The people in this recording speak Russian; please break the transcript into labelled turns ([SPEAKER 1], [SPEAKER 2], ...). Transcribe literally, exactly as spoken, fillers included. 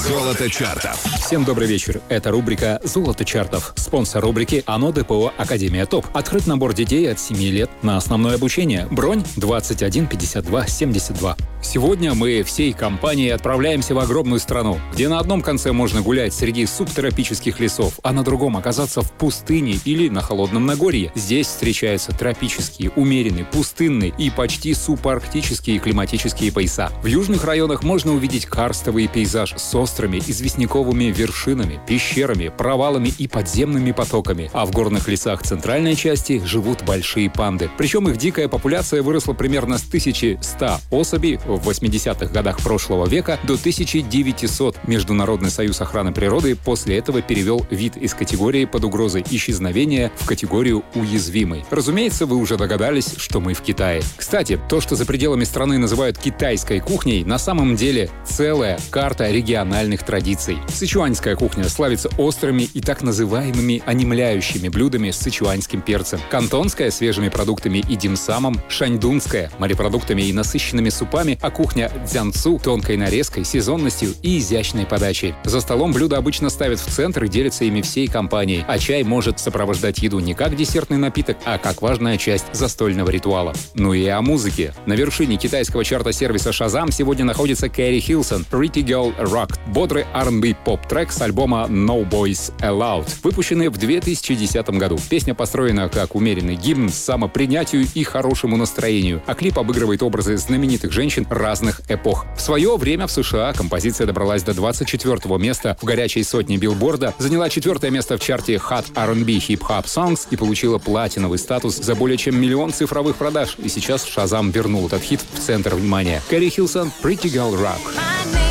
[SPEAKER 1] Золото чартов.
[SPEAKER 2] Всем добрый вечер. Это рубрика «Золото чартов». Спонсор рубрики ОНО ДПО Академия ТОП. Открыт набор детей от семи лет на основное обучение. Бронь двадцать один пятьдесят два семьдесят два. Сегодня мы всей компанией отправляемся в огромную страну, где на одном конце можно гулять среди субтропических лесов, а на другом оказаться в пустыне или на холодном Нагорье. Здесь встречаются тропические, умеренные, пустынные и почти субарктические климатические пояса. В южных районах можно увидеть карстовый пейзаж с острыми известняковыми вершинами, пещерами, провалами и подземными потоками. А в горных лесах центральной части живут большие панды. Причем их дикая популяция выросла примерно с тысячи ста особей в восьмидесятых годах прошлого века до тысячи девятисот. Международный союз охраны природы после этого перевел вид из категории под угрозой исчезновения в категорию уязвимый. Разумеется, вы уже догадались, что мы в Китае. Кстати, то, что за пределами страны называют китайской кухней, на самом деле целая карта региональных традиций. Сычуаньская кухня славится острыми и так называемыми онемляющими блюдами с сычуаньским перцем. Кантонская — свежими продуктами и димсамом. Шаньдунская — морепродуктами и насыщенными супами, а кухня дзянцу — тонкой нарезкой, сезонностью и изящной подачей. За столом блюда обычно ставят в центр и делятся ими всей компанией, а чай может сопровождать еду не как десертный напиток, а как важная часть застольного ритуала. Ну и о музыке. На вершине китайского чарта сервиса Shazam сегодня находится Кэрри Хилсон «Pretty Girl Rock» — бодрый ар энд би поп-трек с альбома No Boys Allowed, выпущенный в две тысячи десятом году. Песня построена как умеренный гимн самопринятию и хорошему настроению, а клип обыгрывает образы знаменитых женщин разных эпох. В свое время в США композиция добралась до двадцать четвёртого места в горячей сотне билборда, заняла четвертое место в чарте Hot ар энд би Hip Hop Songs и получила платиновый статус за более чем миллион цифровых продаж. И сейчас Shazam вернул этот хит в центр внимания. Кэрри Хилсон «Pretty Girl Rock».